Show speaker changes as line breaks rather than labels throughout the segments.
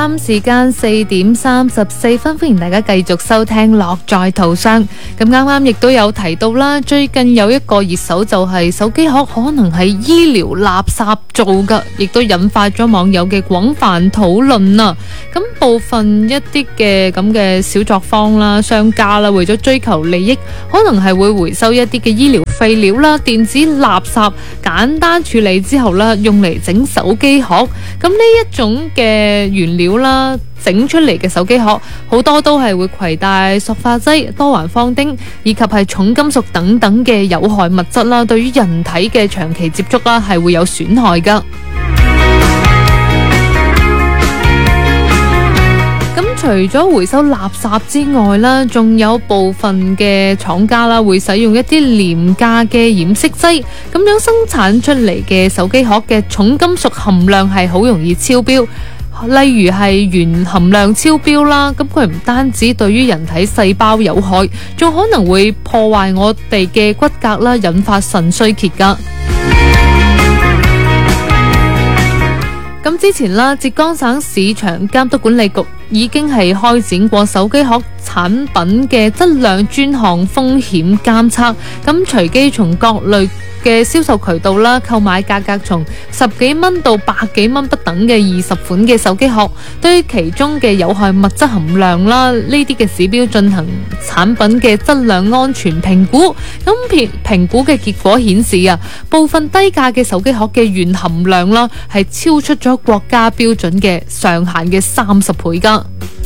啱時間4:34，歡迎大家繼續收聽樂在途上。咁啱啱亦都有提到啦，最近有一個熱搜就係手機殼可能係醫療垃圾做噶，亦都引發咗網友嘅廣泛討論啊。咁部分一啲嘅咁嘅小作坊啦、商家啦，為咗追求利益，可能係會回收一啲嘅醫療廢料啦、電子垃圾，簡單處理之後啦，用嚟整手機殼。咁呢一種嘅原料啦，整出嚟嘅手機殼好多都係會攜帶塑化劑、多環芳丁以及係重金屬等等嘅有害物質啦，對於人體嘅長期接觸啦係會有損害噶。除咗回收垃圾之外啦，仲有部分嘅廠家啦會使用一啲廉價嘅染色劑，咁樣生產出嚟嘅手機殼嘅重金屬含量係好容易超標，例如係鉛含量超標啦。咁佢唔單止對於人體細胞有害，仲可能會破壞我哋嘅骨骼啦，引發腎衰竭噶。咁之前啦，浙江省市場監督管理局已經係開展過手機殼產品嘅質量專項風險監測，咁隨機從各類嘅銷售渠道啦，購買價格從10幾蚊到100幾蚊不等嘅20款嘅手機殼，對於其中嘅有害物質含量啦，呢啲嘅指標進行產品嘅質量安全評估。咁評估嘅結果顯示啊，部分低價嘅手機殼嘅鉛含量啦，係超出咗國家標準嘅上限嘅30倍噶。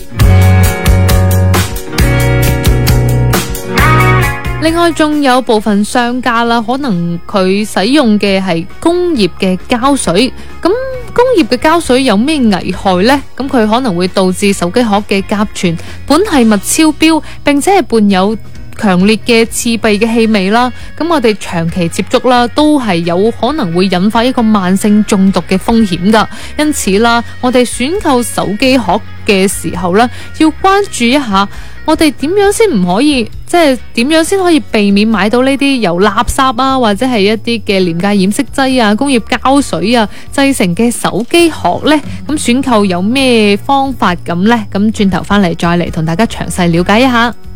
另外仲有部分商家啦，可能佢使用嘅係工業嘅膠水，咁工業嘅膠水有咩危害呢？咁佢可能會導致手機殼嘅甲醛、苯係物超標，並且係伴有強烈嘅刺鼻嘅氣味啦。咁我哋長期接觸啦，都係有可能會引發一個慢性中毒嘅風險噶。因此啦，我哋選購手機殼嘅時候咧，要關注一下，我哋點樣先唔可以，即係點樣先可以避免買到呢啲由垃圾啊，或者係一啲嘅廉價染色劑啊、工業膠水啊製成嘅手機殼呢？咁選購有咩方法咁呢？咁轉頭翻嚟再嚟同大家詳細了解一下。